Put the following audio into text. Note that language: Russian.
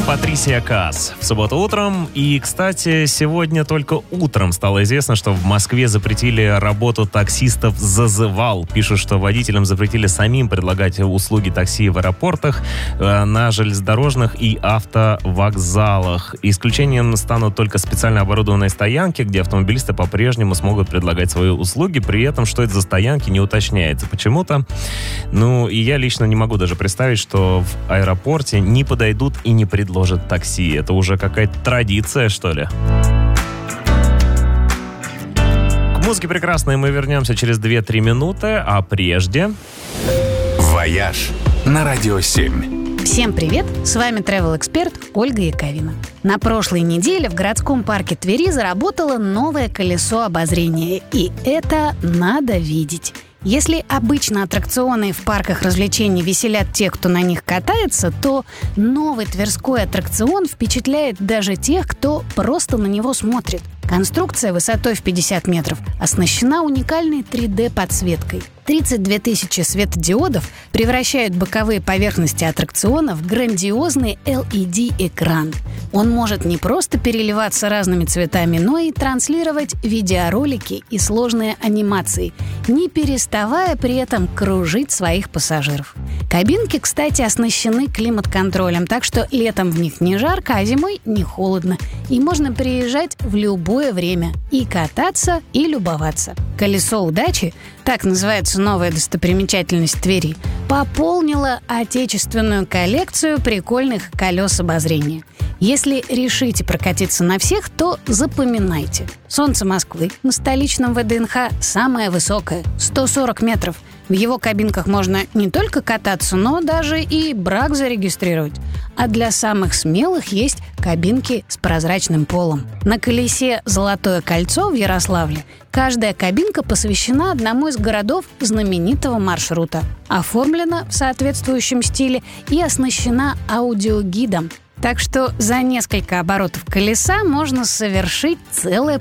Патрисия Каас в субботу утром. И, кстати, сегодня только утром стало известно, что в Москве запретили работу таксистов «Зазывал». Пишут, что водителям запретили самим предлагать услуги такси в аэропортах, на железнодорожных и автовокзалах. Исключением станут только специально оборудованные стоянки, где автомобилисты по-прежнему смогут предлагать свои услуги. При этом, что это за стоянки, не уточняется почему-то. Ну, и я лично не могу даже представить, что в аэропорте не подойдут и не предложат такси. Это уже какая-то традиция, что ли? К музыке прекрасной мы вернемся через 2-3 минуты, а прежде... «Вояж» на Радио 7. Всем привет! С вами travel-эксперт Ольга Яковина. На прошлой неделе в городском парке Твери заработало новое колесо обозрения. И это надо видеть. Если обычно аттракционы в парках развлечений веселят тех, кто на них катается, то новый тверской аттракцион впечатляет даже тех, кто просто на него смотрит. Конструкция высотой в 50 метров оснащена уникальной 3D-подсветкой. 32 тысячи светодиодов превращают боковые поверхности аттракциона в грандиозный LED-экран. Он может не просто переливаться разными цветами, но и транслировать видеоролики и сложные анимации, не переставая при этом кружить своих пассажиров. Кабинки, кстати, оснащены климат-контролем, так что летом в них не жарко, а зимой не холодно. И можно приезжать в любое время и кататься, и любоваться. «Колесо удачи», так называется новая достопримечательность Твери, пополнила отечественную коллекцию прикольных колес обозрения. Если решите прокатиться на всех, то запоминайте. «Солнце Москвы» на столичном ВДНХ самое высокое – 140 метров. В его кабинках можно не только кататься, но даже и брак зарегистрировать. А для самых смелых есть кабинки с прозрачным полом. На колесе «Золотое кольцо» в Ярославле каждая кабинка посвящена одному из городов знаменитого маршрута, оформлена в соответствующем стиле и оснащена аудиогидом. Так что за несколько оборотов колеса можно совершить целое